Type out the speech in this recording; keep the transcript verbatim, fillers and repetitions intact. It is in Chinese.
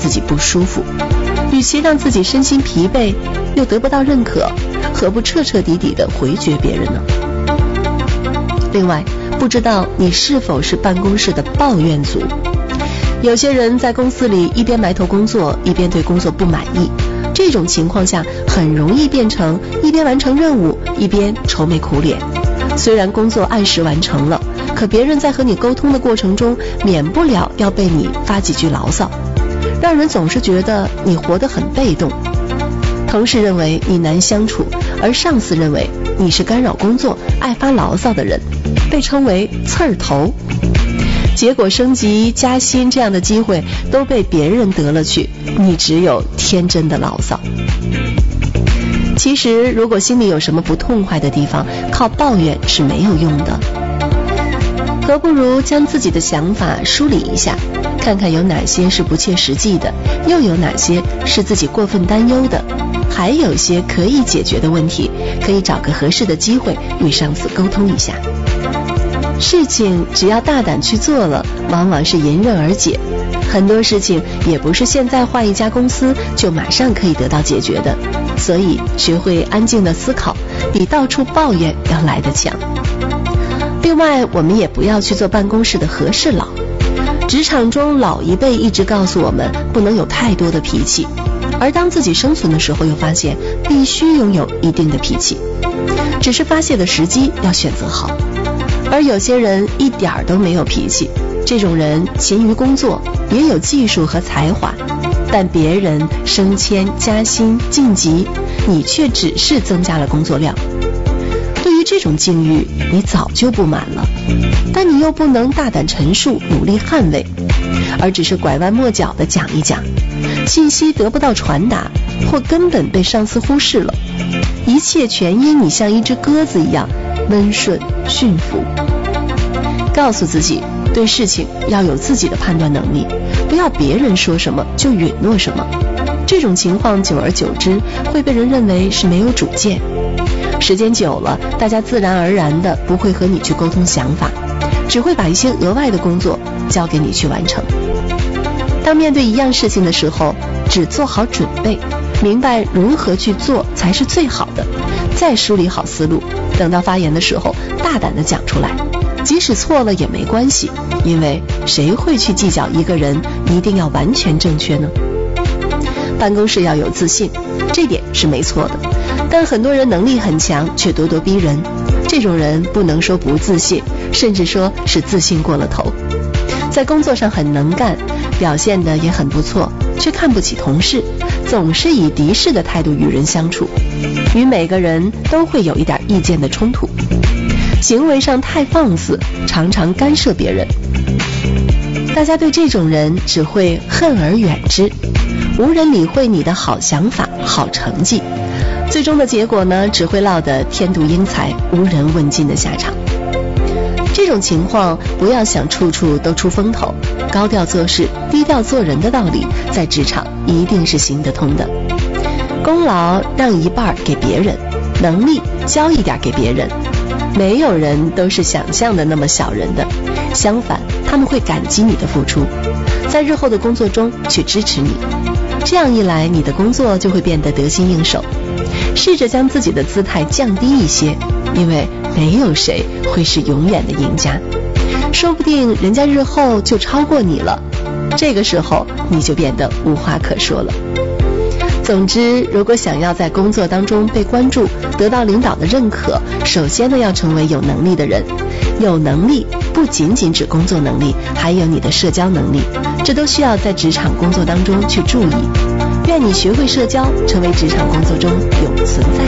自己不舒服。与其让自己身心疲惫又得不到认可，何不彻彻底底地回绝别人呢？另外，不知道你是否是办公室的抱怨族。有些人在公司里一边埋头工作，一边对工作不满意，这种情况下很容易变成一边完成任务，一边愁眉苦脸。虽然工作按时完成了，可别人在和你沟通的过程中，免不了要被你发几句牢骚，让人总是觉得你活得很被动。同事认为你难相处，而上司认为你是干扰工作、爱发牢骚的人，被称为刺儿头。结果升级加薪这样的机会都被别人得了去，你只有天真的牢骚。其实如果心里有什么不痛快的地方，靠抱怨是没有用的，何不如将自己的想法梳理一下，看看有哪些是不切实际的，又有哪些是自己过分担忧的，还有些可以解决的问题，可以找个合适的机会与上司沟通一下。事情只要大胆去做了，往往是迎刃而解。很多事情也不是现在换一家公司就马上可以得到解决的，所以学会安静的思考，比到处抱怨要来得强。另外，我们也不要去做办公室的和事佬。职场中老一辈一直告诉我们不能有太多的脾气，而当自己生存的时候又发现必须拥有一定的脾气，只是发泄的时机要选择好。而有些人一点儿都没有脾气，这种人勤于工作，也有技术和才华，但别人升迁加薪晋级，你却只是增加了工作量。对于这种境遇，你早就不满了，但你又不能大胆陈述，努力捍卫，而只是拐弯抹角地讲一讲，信息得不到传达，或根本被上司忽视了，一切全因你像一只鸽子一样温顺驯服。告诉自己，对事情要有自己的判断能力，不要别人说什么就允诺什么。这种情况久而久之会被人认为是没有主见，时间久了，大家自然而然的不会和你去沟通想法，只会把一些额外的工作交给你去完成。当面对一样事情的时候，只做好准备，明白如何去做才是最好的，再梳理好思路，等到发言的时候大胆的讲出来，即使错了也没关系，因为谁会去计较一个人一定要完全正确呢？办公室要有自信，这点是没错的，但很多人能力很强却咄咄逼人，这种人不能说不自信，甚至说是自信过了头。在工作上很能干，表现得也很不错，却看不起同事，总是以敌视的态度与人相处，与每个人都会有一点意见的冲突，行为上太放肆，常常干涉别人。大家对这种人只会恨而远之，无人理会你的好想法、好成绩，最终的结果呢，只会落得天妒英才、无人问津的下场。这种情况不要想处处都出风头，高调做事、低调做人的道理，在职场一定是行得通的。功劳让一半给别人，能力交一点给别人，没有人都是想象的那么小人的，相反，他们会感激你的付出，在日后的工作中去支持你。这样一来，你的工作就会变得得心应手。试着将自己的姿态降低一些，因为没有谁会是永远的赢家，说不定人家日后就超过你了，这个时候你就变得无话可说了。总之，如果想要在工作当中被关注，得到领导的认可，首先呢要成为有能力的人。有能力不仅仅指工作能力，还有你的社交能力，这都需要在职场工作当中去注意。愿你学会社交，成为职场工作中永存在